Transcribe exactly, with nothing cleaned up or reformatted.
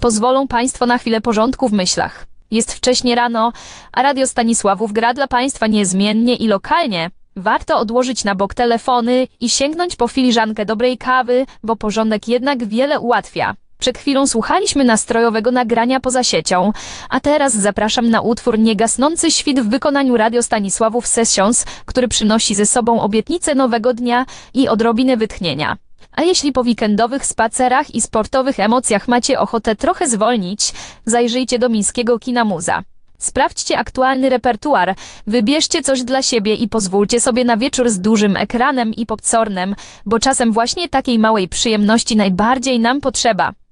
Pozwolą Państwo na chwilę porządku w myślach. Jest wcześnie rano, a Radio Stanisławów gra dla Państwa niezmiennie i lokalnie. Warto odłożyć na bok telefony i sięgnąć po filiżankę dobrej kawy, bo porządek jednak wiele ułatwia. Przed chwilą słuchaliśmy nastrojowego nagrania poza siecią, a teraz zapraszam na utwór Niegasnący świt w wykonaniu Radio Stanisławów Sessions, który przynosi ze sobą obietnicę nowego dnia i odrobinę wytchnienia. A jeśli po weekendowych spacerach i sportowych emocjach macie ochotę trochę zwolnić, zajrzyjcie do miejskiego kina Muza. Sprawdźcie aktualny repertuar, wybierzcie coś dla siebie i pozwólcie sobie na wieczór z dużym ekranem i popcornem, bo czasem właśnie takiej małej przyjemności najbardziej nam potrzeba.